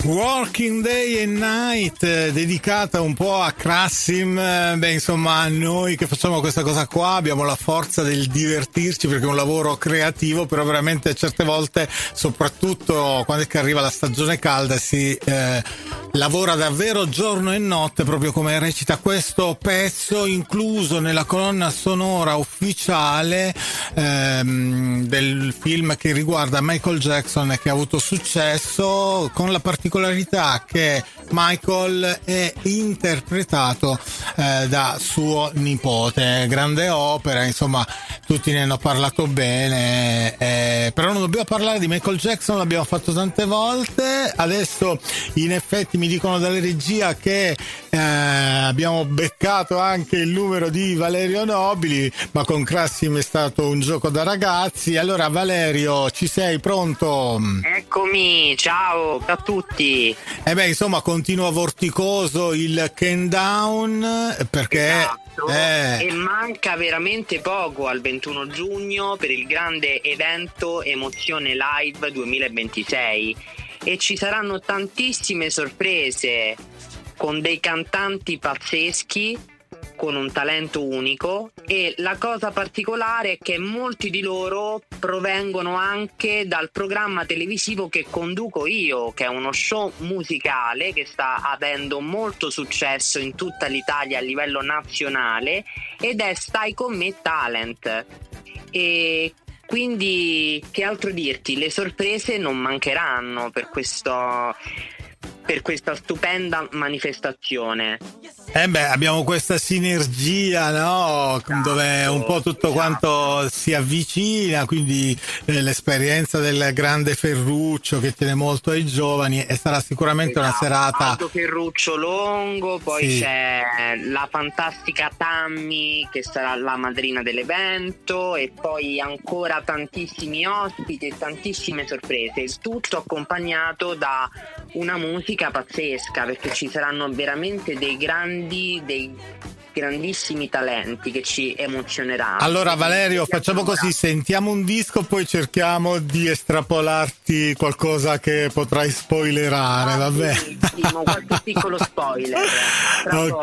Working Day and Night, dedicata un po' a Krassim. Insomma, noi che facciamo questa cosa qua abbiamo la forza del divertirci, perché è un lavoro creativo, però veramente certe volte, soprattutto quando è che arriva la stagione calda, si lavora davvero giorno e notte, proprio come recita questo pezzo, incluso nella colonna sonora ufficiale del film che riguarda Michael Jackson e che ha avuto successo, con la particolarità che Michael è interpretato da suo nipote. Grande opera, insomma, tutti ne hanno parlato bene, però non dobbiamo parlare di Michael Jackson, l'abbiamo fatto tante volte. Adesso in effetti mi dicono dalla regia che abbiamo beccato anche il numero di Valerio Nobili, ma con Krassim è stato un gioco da ragazzi. Allora Valerio, ci sei, pronto? Eccomi, ciao a tutti. Insomma, continua vorticoso il countdown, perché esatto. E manca veramente poco al 21 giugno per il grande evento Emozione Live 2026 e ci saranno tantissime sorprese con dei cantanti pazzeschi, con un talento unico, e la cosa particolare è che molti di loro provengono anche dal programma televisivo che conduco io, che è uno show musicale che sta avendo molto successo in tutta l'Italia a livello nazionale, ed è Stai con me Talent. E quindi che altro dirti, le sorprese non mancheranno per questa stupenda manifestazione. Abbiamo questa sinergia, no? Dove un po' tutto quanto si avvicina, quindi l'esperienza del grande Ferruccio che tiene molto ai giovani, e sarà sicuramente una serata. Aldo Ferruccio Longo, poi sì, c'è la fantastica Tammy che sarà la madrina dell'evento, e poi ancora tantissimi ospiti e tantissime sorprese, il tutto accompagnato da una musica pazzesca, perché ci saranno veramente dei grandissimi talenti che ci emozioneranno. Allora Valerio, facciamo così, sentiamo un disco, poi cerchiamo di estrapolarti qualcosa che potrai spoilerare, vabbè? Qualche piccolo spoiler. Ok,